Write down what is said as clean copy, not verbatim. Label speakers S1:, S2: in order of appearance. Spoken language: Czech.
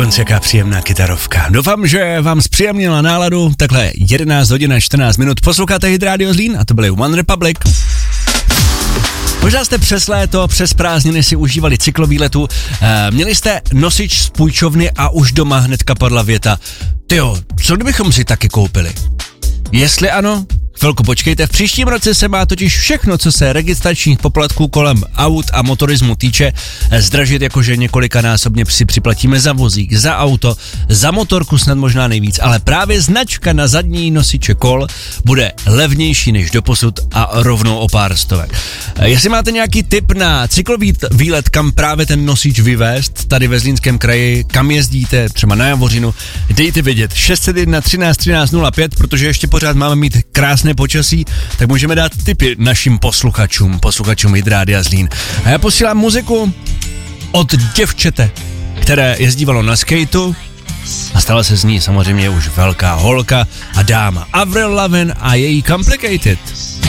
S1: konci jaká příjemná kytarovka. Doufám, že vám zpříjemnila náladu. Takhle 11 hodin a 14 minut. Posloucháte Hit Radio Zlín a to byly One Republic. Možná jste přes léto, přes prázdniny si užívali cyklovýletu, měli jste nosič z půjčovny a už doma hnedka padla věta: tyjo, co kdybychom si taky koupili? Jestli ano, chvilku počkejte, v příštím roce se má totiž všechno, co se registračních poplatků kolem aut a motorismu týče, zdražit, jakože několikanásobně si připlatíme za vozík, za auto, za motorku snad možná nejvíc, ale právě značka na zadní nosiče kol bude levnější než doposud a rovnou o pár stovek. Jestli máte nějaký tip na cyklový výlet, kam právě ten nosič vyvést, tady ve Zlínském kraji, kam jezdíte, třeba na Javořinu, dejte vědět 601 13 13 05, protože ještě pořád máme mít krásné počasí, tak můžeme dát tipy našim posluchačům Hit Rádia Zlín. A já posílám muziku od děvčete, které jezdívalo na skateu a stala se z ní samozřejmě už velká holka a dáma. Avril Lavigne a její Complicated.